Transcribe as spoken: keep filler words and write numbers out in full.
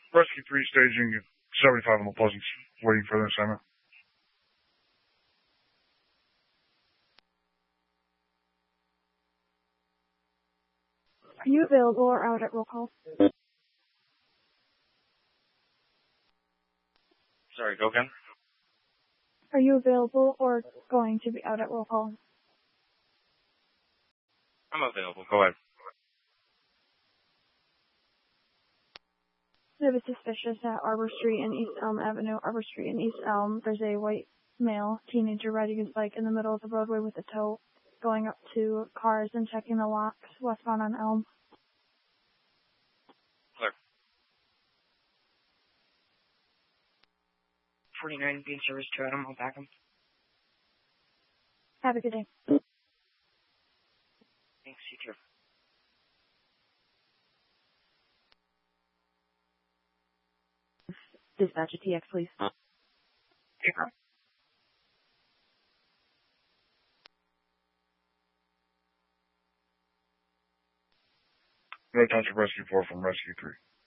Rescue three staging seventy-five on the Pleasant, waiting for the assignment. Are you available or out at roll call? Sorry, go again? Are you available or going to be out at roll call? I'm available. Go ahead. We have a suspicious at Arbor Street and East Elm Avenue. Arbor Street and East Elm, there's a white male teenager riding his bike in the middle of the roadway with a tow, going up to cars and checking the locks westbound on Elm. Clear. forty-nine being service to Adam. I'll back him. Have a good day. Thanks, you too. Dispatch a T X, please. Hey, girl. No Township Rescue four from Rescue three.